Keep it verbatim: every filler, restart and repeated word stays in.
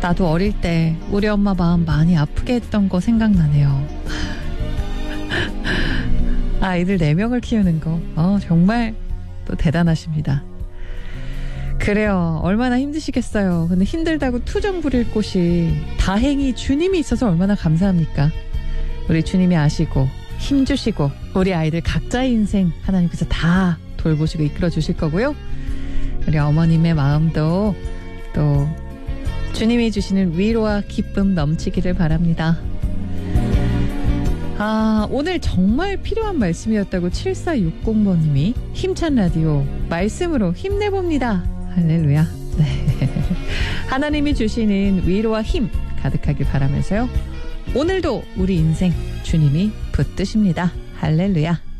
나도 어릴 때 우리 엄마 마음 많이 아프게 했던 거 생각나네요. 아이들 네 명을 키우는 거 어, 정말 또 대단하십니다. 그래요. 얼마나 힘드시겠어요. 근데 힘들다고 투정 부릴 곳이 다행히 주님이 있어서 얼마나 감사합니까? 우리 주님이 아시고 힘주시고 우리 아이들 각자의 인생 하나님께서 다 돌보시고 이끌어 주실 거고요. 우리 어머님의 마음도 또 주님이 주시는 위로와 기쁨 넘치기를 바랍니다. 아, 오늘 정말 필요한 말씀이었다고 칠사육공 번님이 힘찬 라디오 말씀으로 힘내봅니다. 할렐루야. 네. 하나님이 주시는 위로와 힘 가득하길 바라면서요. 오늘도 우리 인생 주님이 붙드십니다. 할렐루야.